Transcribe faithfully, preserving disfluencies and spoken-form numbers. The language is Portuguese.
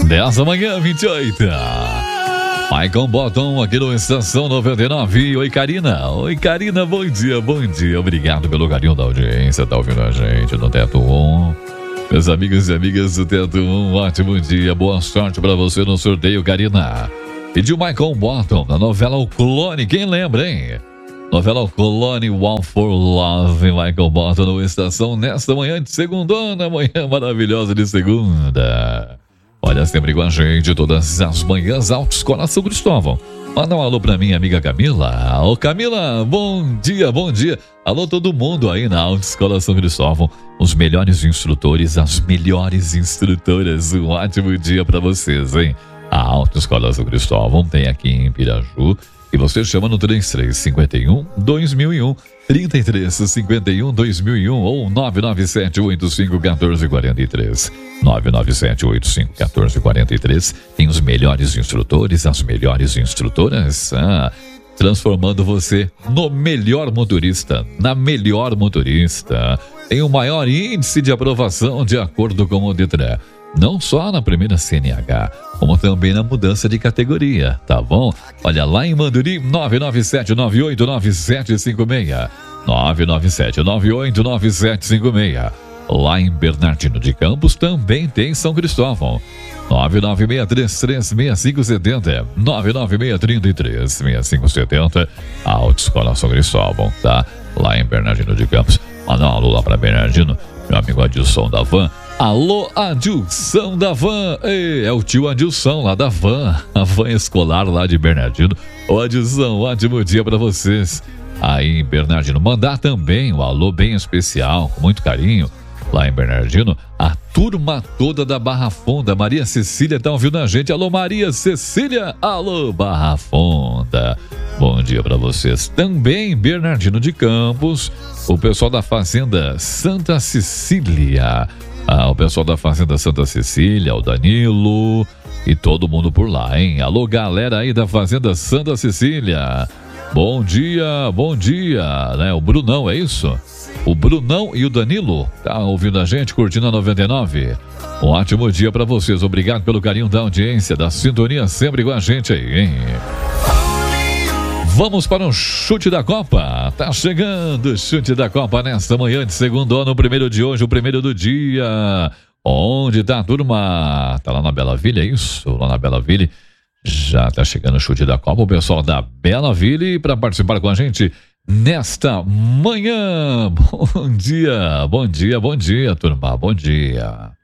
dez da manhã, vinte e oito. Michael Bottom aqui no Estação noventa e nove. Oi, Karina. Oi, Karina, bom dia, bom dia. Obrigado pelo carinho da audiência. Tá ouvindo a gente no Teto um. Meus amigos e amigas do Teto um, ótimo dia. Boa sorte pra você no sorteio, Karina. Pediu Michael Bottom na novela O Clone. Quem lembra, hein? Novela O Clone, Wall for Love. Michael Bottom no Estação nesta manhã de segundona. Manhã maravilhosa de segunda. Olha, sempre com a gente, todas as manhãs, Autoescola São Cristóvão. Manda um alô pra minha amiga Camila. Ô Camila, bom dia, bom dia. Alô todo mundo aí na Autoescola São Cristóvão. Os melhores instrutores, as melhores instrutoras. Um ótimo dia pra vocês, hein? A Autoescola São Cristóvão tem aqui em Piraju. E você chama no trinta e três, cinquenta e um, dois mil e um, trinta e três, cinquenta e um, dois mil e um ou nove nove sete, oito cinco, um quatro quatro três. nove nove sete, oito cinco, um quatro quatro três. Tem os melhores instrutores, as melhores instrutoras, ah, transformando você no melhor motorista, na melhor motorista. Tem o maior índice de aprovação de acordo com o Detran. Não só na primeira C N H, como também na mudança de categoria, tá bom? Olha, lá em Manduri, nove nove sete, nove oito nove sete cinco seis. nove nove sete, nove oito nove sete cinco seis. Lá em Bernardino de Campos também tem São Cristóvão. nove nove seis três três, seis cinco sete zero. nove nove seis três três, seis cinco sete zero. A Autoescola São Cristóvão, tá? Lá em Bernardino de Campos. Manda um alô lá pra Bernardino, meu amigo Adilson da Van. Alô, Adilson da Van. Ei, é o tio Adilson lá da Van, a Van escolar lá de Bernardino. Ô Adilson, ótimo dia pra vocês aí em Bernardino. Mandar também um alô bem especial, com muito carinho, lá em Bernardino, a turma toda da Barra Funda. Maria Cecília tá ouvindo a gente. Alô, Maria Cecília. Alô, Barra Funda. Bom dia pra vocês. Também Bernardino de Campos, o pessoal da Fazenda Santa Cecília. Ah, o pessoal da Fazenda Santa Cecília, o Danilo e todo mundo por lá, hein? Alô, galera aí da Fazenda Santa Cecília. Bom dia, bom dia, né? O Brunão, é isso? O Brunão e o Danilo tá ouvindo a gente, curtindo a noventa e nove. Um ótimo dia pra vocês. Obrigado pelo carinho da audiência, da sintonia sempre com a gente aí, hein? Vamos para um chute da Copa. Tá chegando o chute da Copa nesta manhã de segundona, o primeiro de hoje, o primeiro do dia. Onde tá a turma? Tá lá na Bela Vila, é isso? Lá na Bela Vila. Já tá chegando o chute da Copa. O pessoal da Bela Vila para participar com a gente nesta manhã. Bom dia, bom dia, bom dia, turma. Bom dia.